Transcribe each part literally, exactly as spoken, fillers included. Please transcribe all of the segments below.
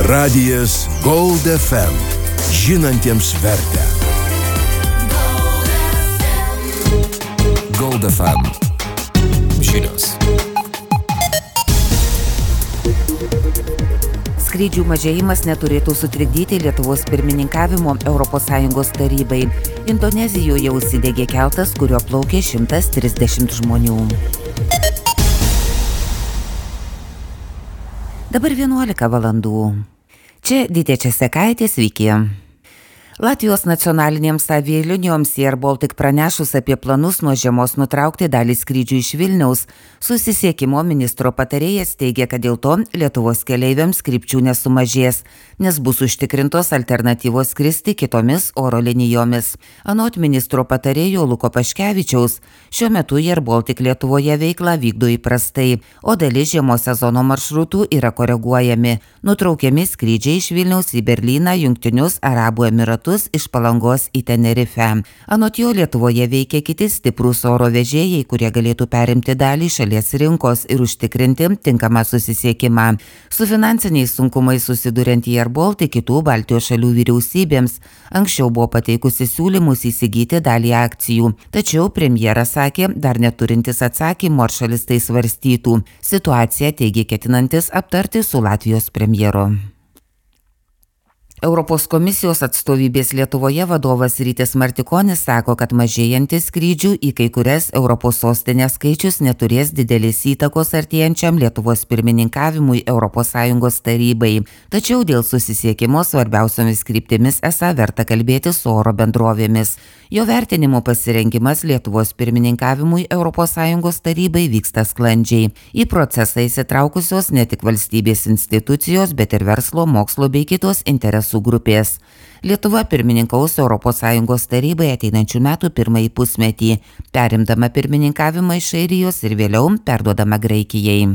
Radijas Gold F M. Žinantiems vertę. Gold F M. Žinios. Skrydžių mažėjimas neturėtų sutrikdyti Lietuvos pirmininkavimo Europos Sąjungos tarybai. Indonezijoje užsidegė keltas, kuriuo plaukė šimtas trisdešimt žmonių. Dabar vienuolika valandų. Čia Dytė Česekaitė, sveiki. Latvijos nacionalinėms avialinijoms Air Baltic pranešus apie planus nuo žiemos nutraukti dalį skrydžių iš Vilniaus, susisiekimo ministro patarėjas teigia, kad dėl to Lietuvos keleiviams krypčių nesumažės, nes bus užtikrintos alternatyvos skristi kitomis oro linijomis. Anot ministro patarėjo Luko Paškevičiaus, šiuo metu Air Baltic Lietuvoje veiklą vykdo įprastai, o dalis žiemos sezono maršrutų yra koreguojami. Nutraukiami skrydžiai iš Vilniaus į Berlyną, Jungtinius Arabų Emiratus, iš Palangos į Tenerife. Anot jo Lietuvoje veikia kiti stiprūs oro vežėjai, kurie galėtų perimti dalį šalies rinkos ir užtikrinti tinkamą susisiekimą. Su finansiniais sunkumais susiduriant Air Baltic kitų Baltijos šalių vyriausybėms anksčiau buvo pateikusi siūlymus įsigyti dalį akcijų. Tačiau premjeras sakė, dar neturintis atsakymų, ar šalis tai svarstytų. Situaciją teigė ketinantis aptarti su Latvijos premjeru. Europos komisijos atstovybės Lietuvoje vadovas Rytis Martikonis sako, kad mažėjantis skrydžių į kai kurias Europos sostinės skaičius neturės didelės įtakos artėjančiam Lietuvos pirmininkavimui Europos Sąjungos tarybai. Tačiau dėl susisiekimo svarbiausiomis kryptimis esą verta kalbėti su oro bendrovėmis. Jo vertinimo pasirengimas Lietuvos pirmininkavimui Europos Sąjungos tarybai vyksta sklandžiai. Į procesą įsitraukusios ne tik valstybės institucijos, bet ir verslo, mokslo bei kitos interesų grupės. Lietuva pirmininkaus Europos Sąjungos tarybai ateinančių metų pirmąjį pusmetį, perimdama pirmininkavimą iš Airijos ir vėliau perduodama Graikijai.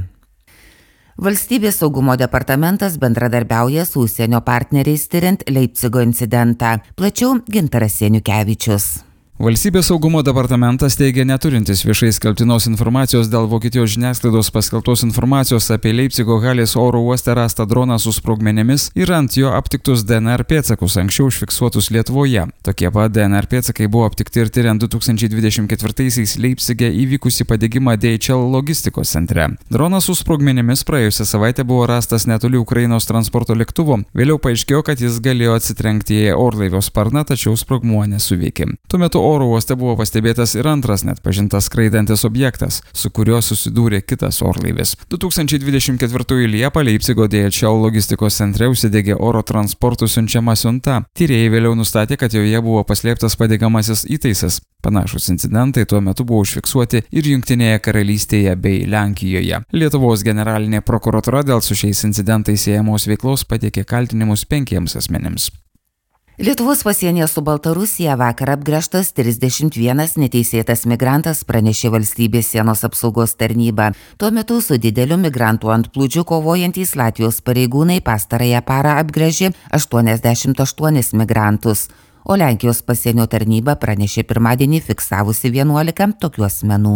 Valstybės saugumo departamentas bendradarbiauja su užsienio partneriais tiriant Leipcigo incidentą. Plačiau Gintaras Seniukevičius. Valstybės saugumo departamentas teigia neturintis viešai skelbtinos informacijos dėl Vokietijos žiniasklaidos paskelbtos informacijos apie Leipcigo Halės oro uoste rastą droną su sprogmenimis ir ant jo aptiktus D N R pėdsakus anksčiau užfiksuotus Lietuvoje. Tokie pat D N R pėdsakai buvo aptikti ir tyriant du tūkstančiai dvidešimt ketvirtaisiais Leipcige įvykusį padegimą D H L logistikos centre. Dronas su sprogmenimis praėjusią savaitę buvo rastas netoli Ukrainos transporto lėktuvo. Vėliau paaiškėjo, kad jis galėjo atsitrenkti į orlaivio sparną, tačiau sprogmuo nesuveikė. Tuo metu oro uoste buvo pastebėtas ir antras net pažintas skraidantis objektas, su kuriuo susidūrė kitas orlaivis. du tūkstančiai dvidešimt ketvirtųjų Liepą Leipcigo D H L logistikos centre užsidegė oro transportų siunčiama siunta. Tyrėjai vėliau nustatė, kad joje buvo paslėptas padegamasis įtaisas. Panašus incidentai tuo metu buvo užfiksuoti ir Jungtinėje karalystėje bei Lenkijoje. Lietuvos generalinė prokuratura dėl su šiais incidentais siejamos veiklos pateikė kaltinimus penkiems asmenims. Lietuvos pasienyje su Baltarusija vakar apgręžtas trisdešimt vienas neteisėtas migrantas, pranešė valstybės sienos apsaugos tarnyba. Tuo metu su dideliu migrantų antplūdžiu kovojantys Latvijos pareigūnai pastarąją parą apgręžė aštuoniasdešimt aštuonis migrantus, o Lenkijos pasienio tarnyba pranešė pirmadienį fiksavusi vienuolika tokių asmenų.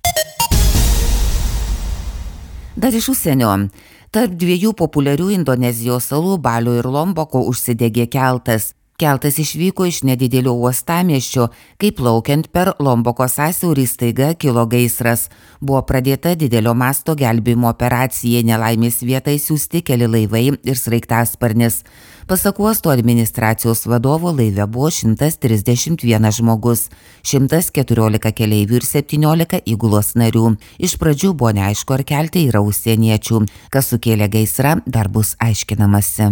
Dar iš užsienio. Tarp dviejų populiarių Indonezijos salų Balio ir Lomboko užsidegė keltas. Keltas išvyko iš nedidelio uostamiesčio, kai plaukiant per Lomboko sąsiaurį staiga kilo gaisras. Buvo pradėta didelio masto gelbėjimo operacija, nelaimės vietą siųsti keli laivai ir sraigtasparnis. Pasak uosto administracijos vadovo laive buvo šimtas trisdešimt vienas žmogus, šimtas keturiolika keleivių ir septyniolika įgulos narių. Iš pradžių buvo neaišku, ar kelte yra užsieniečių. Kas sukėlė gaisrą, dar bus aiškinamasi.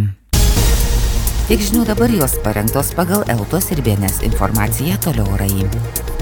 Tik žinių dabar jos parengtos pagal Eltos ir B N S informaciją, toliau orai.